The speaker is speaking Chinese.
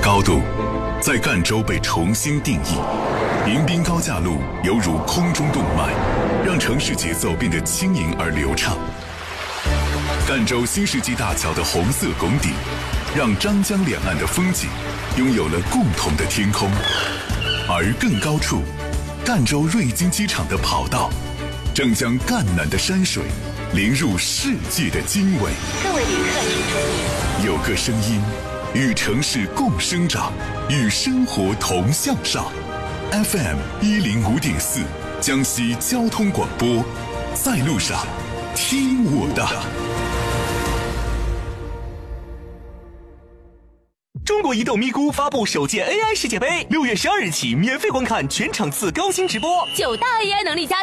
高度在赣州被重新定义。迎宾高架路犹如空中动脉，让城市节奏变得轻盈而流畅。赣州新世纪大桥的红色拱顶，让张江两岸的风景拥有了共同的天空。而更高处，赣州瑞金机场的跑道正将赣南的山水淋入世界的经纬。 各位旅客请注意， 有个声音与城市共生长，与生活同向上。FM 105.4江西交通广播，在路上听我的。 中国移动咪咕发布首届 AI 世界杯，6月12日起免费观看全场次高清直播， 9大 AI 能力加